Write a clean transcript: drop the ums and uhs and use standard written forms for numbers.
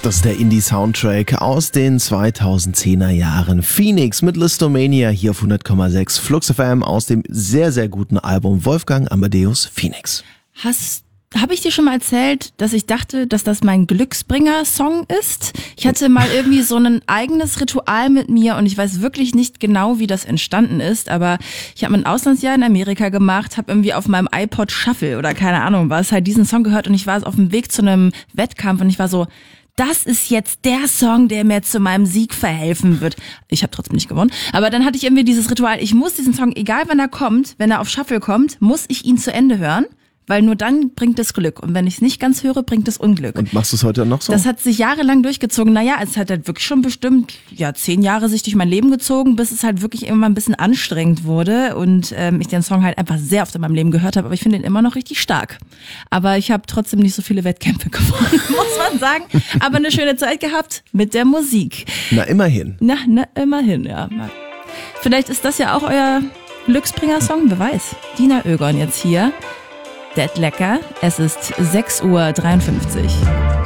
Das ist der Indie-Soundtrack aus den 2010er Jahren. Phoenix mit Listomania hier auf 100,6 Flux FM aus dem sehr, sehr guten Album Wolfgang Amadeus Phoenix. Habe ich dir schon mal erzählt, dass ich dachte, dass das mein Glücksbringer-Song ist? Ich hatte mal irgendwie so ein eigenes Ritual mit mir und ich weiß wirklich nicht genau, wie das entstanden ist, aber ich habe ein Auslandsjahr in Amerika gemacht, habe irgendwie auf meinem iPod Shuffle oder keine Ahnung was, halt diesen Song gehört und ich war auf dem Weg zu einem Wettkampf und ich war so, das ist jetzt der Song, der mir zu meinem Sieg verhelfen wird. Ich habe trotzdem nicht gewonnen. Aber dann hatte ich irgendwie dieses Ritual, ich muss diesen Song, egal wann er kommt, wenn er auf Shuffle kommt, muss ich ihn zu Ende hören. Weil nur dann bringt es Glück. Und wenn ich es nicht ganz höre, bringt es Unglück. Und machst du es heute noch so? Das hat sich jahrelang durchgezogen. Naja, es hat halt wirklich schon bestimmt 10 Jahre sich durch mein Leben gezogen, bis es halt wirklich immer ein bisschen anstrengend wurde. Und ich den Song halt einfach sehr oft in meinem Leben gehört habe. Aber ich finde ihn immer noch richtig stark. Aber ich habe trotzdem nicht so viele Wettkämpfe gewonnen, muss man sagen. Aber eine schöne Zeit gehabt mit der Musik. Na, immerhin. Na, immerhin, ja. Vielleicht ist das ja auch euer Glücksbringer-Song, wer weiß. Dina Oegon jetzt hier. Dead Lecker. Es ist 6:53 Uhr.